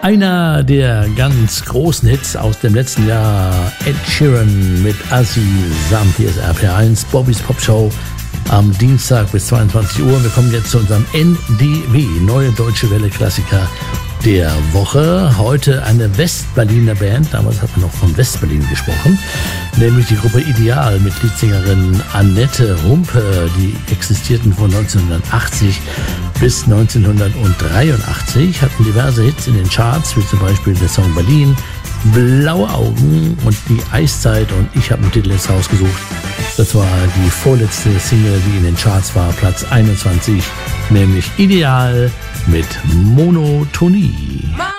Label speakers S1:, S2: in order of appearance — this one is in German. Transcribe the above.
S1: Einer der ganz großen Hits aus dem letzten Jahr, Ed Sheeran mit Assi samt hier ist RPR1, Bobby's Pop Show am Dienstag bis 22 Uhr. Wir kommen jetzt zu unserem NDW, Neue Deutsche Welle Klassiker der Woche. Heute eine Westberliner Band, damals hat man noch von Westberlin gesprochen, nämlich die Gruppe Ideal mit Leadsängerin Annette Humpe. Die existierten von 1980 bis 1983, hatten diverse Hits in den Charts, wie zum Beispiel der Song Berlin, Blaue Augen und die Eiszeit, und ich habe einen Titel jetzt rausgesucht. Das war die vorletzte Single, die in den Charts war, Platz 21, nämlich Ideal mit Monotonie.